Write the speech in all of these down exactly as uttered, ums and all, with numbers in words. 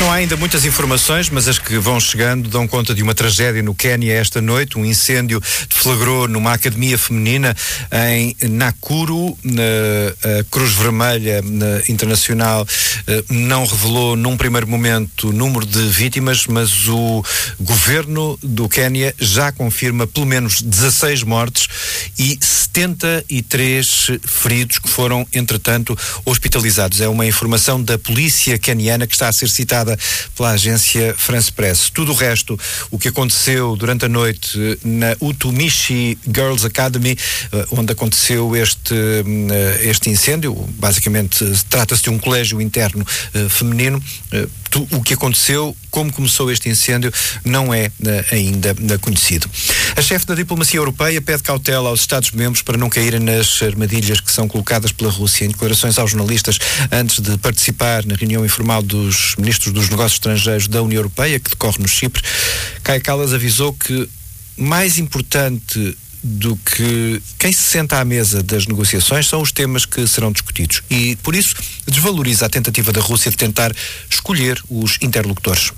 Não há ainda muitas informações, mas as que vão chegando dão conta de uma tragédia no Quénia esta noite. Um incêndio deflagrou numa academia feminina em Nakuru. A Cruz Vermelha Internacional não revelou num primeiro momento o número de vítimas, mas o governo do Quénia já confirma pelo menos dezasseis mortes e setenta e três feridos que foram, entretanto, hospitalizados. É uma informação da polícia queniana que está a ser citada pela agência France Press. Tudo o resto, o que aconteceu durante a noite na Utumishi Girls Academy, onde aconteceu este, este incêndio, basicamente trata-se de um colégio interno feminino. O que aconteceu, como começou este incêndio, não é ainda conhecido. A chefe da diplomacia europeia pede cautela aos Estados-membros para não caírem nas armadilhas que são colocadas pela Rússia. Em declarações aos jornalistas antes de participar na reunião informal dos ministros dos negócios estrangeiros da União Europeia, que decorre no Chipre, Kaja Kallas avisou que mais importante do que quem se senta à mesa das negociações são os temas que serão discutidos e, por isso, desvaloriza a tentativa da Rússia de tentar escolher os interlocutores.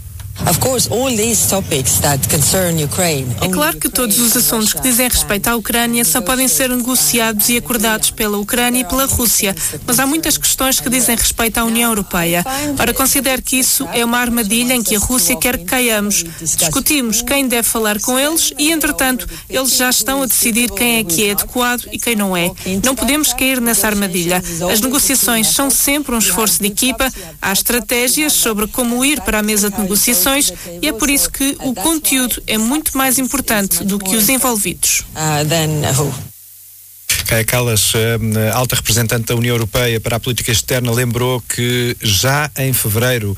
É claro que todos os assuntos que dizem respeito à Ucrânia só podem ser negociados e acordados pela Ucrânia e pela Rússia, mas há muitas questões que dizem respeito à União Europeia. Ora, considero que isso é uma armadilha em que a Rússia quer que caiamos. Discutimos quem deve falar com eles e, entretanto, eles já estão a decidir quem é que é adequado e quem não é. Não podemos cair nessa armadilha. As negociações são sempre um esforço de equipa, há estratégias sobre como ir para a mesa de negociações e é por isso que o conteúdo é muito mais importante do que os envolvidos. Kaja Kallas, alta representante da União Europeia para a política externa, lembrou que já em fevereiro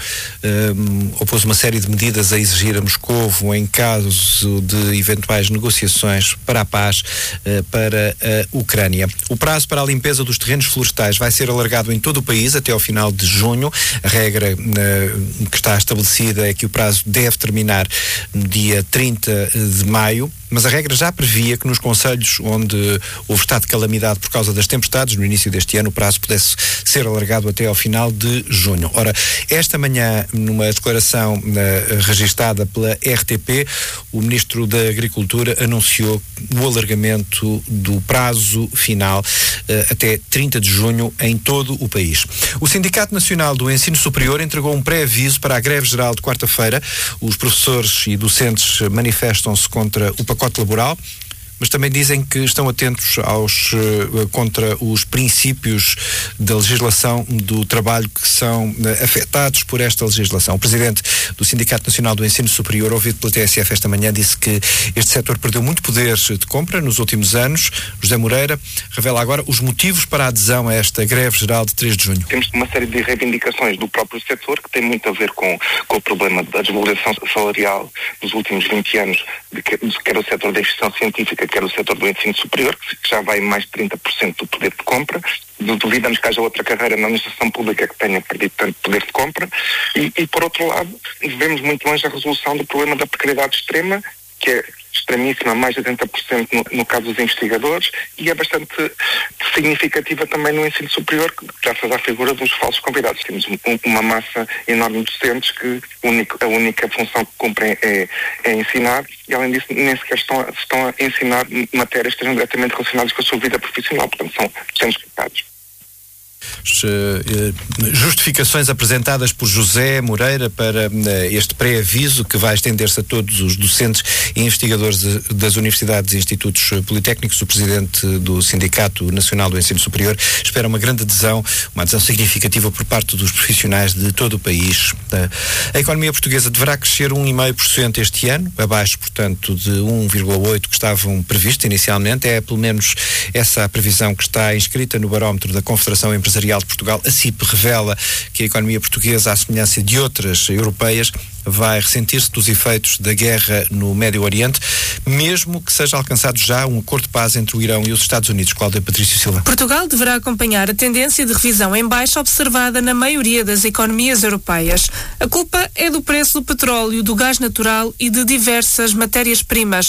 um, opôs uma série de medidas a exigir a Moscovo em caso de eventuais negociações para a paz uh, para a Ucrânia. O prazo para a limpeza dos terrenos florestais vai ser alargado em todo o país até ao final de junho. A regra uh, que está estabelecida é que o prazo deve terminar no dia trinta de maio. Mas a regra já previa que nos concelhos onde houve estado de calamidade por causa das tempestades, no início deste ano, o prazo pudesse ser alargado até ao final de junho. Ora, esta manhã, numa declaração uh, registada pela R T P, o Ministro da Agricultura anunciou o alargamento do prazo final uh, até trinta de junho em todo o país. O Sindicato Nacional do Ensino Superior entregou um pré-aviso para a greve geral de quarta-feira. Os professores e docentes manifestam-se contra o pacote laboral, mas também dizem que estão atentos aos, uh, contra os princípios da legislação do trabalho que são uh, afetados por esta legislação. O presidente do Sindicato Nacional do Ensino Superior, ouvido pela T S F esta manhã, disse que este setor perdeu muito poder de compra nos últimos anos. José Moreira revela agora os motivos para a adesão a esta greve geral de três de junho. Temos uma série de reivindicações do próprio setor que tem muito a ver com, com o problema da desvalorização salarial dos últimos vinte anos, de que, de quer o setor da investigação científica, quer o setor do ensino superior, que já vai mais de trinta por cento do poder de compra. Duvidamos que haja outra carreira na administração pública que tenha perdido tanto poder de compra. E, e por outro lado, vemos muito longe a resolução do problema da precariedade extrema, que é extremíssima, mais de oitenta por cento no, no caso dos investigadores, e é bastante significativa também no ensino superior, graças à figura dos falsos convidados. Temos um, uma massa enorme de docentes que único, a única função que cumprem é, é ensinar, e além disso nem sequer estão a, estão a ensinar matérias que estejam diretamente relacionadas com a sua vida profissional, portanto são docentes pecados. Justificações apresentadas por José Moreira para este pré-aviso que vai estender-se a todos os docentes e investigadores das universidades e institutos politécnicos. O presidente do Sindicato Nacional do Ensino Superior espera uma grande adesão, uma adesão significativa por parte dos profissionais de todo o país. A economia portuguesa deverá crescer um vírgula cinco por cento este ano, abaixo, portanto, de um vírgula oito por cento que estavam previstos inicialmente. É pelo menos essa a previsão que está inscrita no barómetro da Confederação Empresarial de Portugal. A C I P revela que a economia portuguesa, à semelhança de outras europeias, vai ressentir-se dos efeitos da guerra no Médio Oriente, mesmo que seja alcançado já um acordo de paz entre o Irão e os Estados Unidos. Cláudia Patrício Silva. Portugal deverá acompanhar a tendência de revisão em baixa observada na maioria das economias europeias. A culpa é do preço do petróleo, do gás natural e de diversas matérias-primas.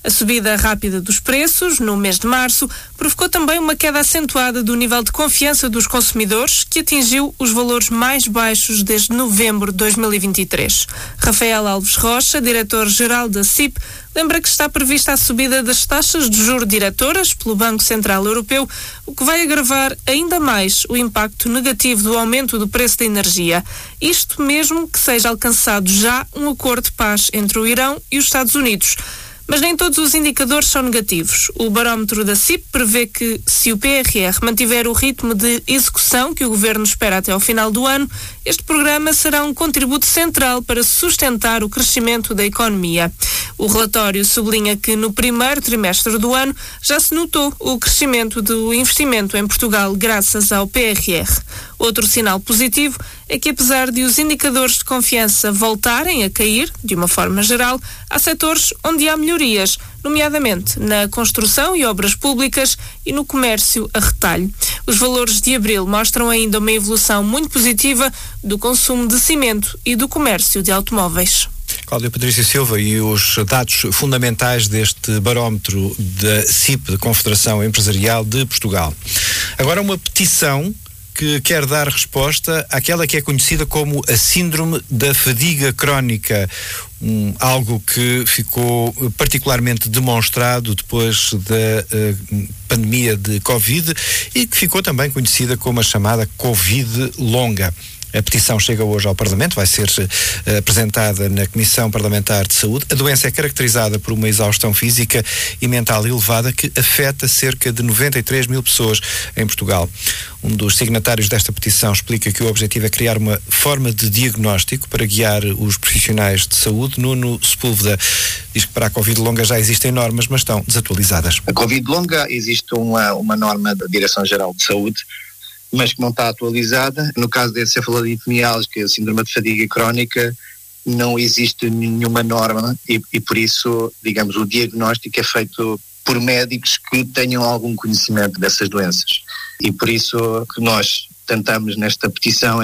A subida rápida dos preços, no mês de março, provocou também uma queda acentuada do nível de confiança dos consumidores, que atingiu os valores mais baixos desde novembro de dois mil e vinte e três. Rafael Alves Rocha, diretor-geral da C I P, lembra que está prevista a subida das taxas de juros diretoras pelo Banco Central Europeu, o que vai agravar ainda mais o impacto negativo do aumento do preço da energia. Isto mesmo que seja alcançado já um acordo de paz entre o Irão e os Estados Unidos. Mas nem todos os indicadores são negativos. O barómetro da C I P prevê que, se o P R R mantiver o ritmo de execução que o Governo espera até ao final do ano, este programa será um contributo central para sustentar o crescimento da economia. O relatório sublinha que, no primeiro trimestre do ano, já se notou o crescimento do investimento em Portugal graças ao P R R. Outro sinal positivo é que, apesar de os indicadores de confiança voltarem a cair, de uma forma geral, há setores onde há melhorias, nomeadamente na construção e obras públicas e no comércio a retalho. Os valores de abril mostram ainda uma evolução muito positiva do consumo de cimento e do comércio de automóveis. Cláudia Patrícia Silva, e os dados fundamentais deste barómetro da C I P, da Confederação Empresarial de Portugal. Agora, uma petição que quer dar resposta àquela que é conhecida como a síndrome da fadiga crónica, um, algo que ficou particularmente demonstrado depois da uh, pandemia de Covid e que ficou também conhecida como a chamada Covid longa. A petição chega hoje ao Parlamento, vai ser uh, apresentada na Comissão Parlamentar de Saúde. A doença é caracterizada por uma exaustão física e mental elevada que afeta cerca de noventa e três mil pessoas em Portugal. Um dos signatários desta petição explica que o objetivo é criar uma forma de diagnóstico para guiar os profissionais de saúde. Nuno Sepúlveda diz que para a Covid longa já existem normas, mas estão desatualizadas. A Covid longa existe uma, uma norma da Direção-Geral de Saúde, mas que não está atualizada. No caso da encefalite miálgica, a síndrome de fadiga crónica, não existe nenhuma norma e, e por isso, digamos, o diagnóstico é feito por médicos que tenham algum conhecimento dessas doenças. E por isso que nós tentamos nesta petição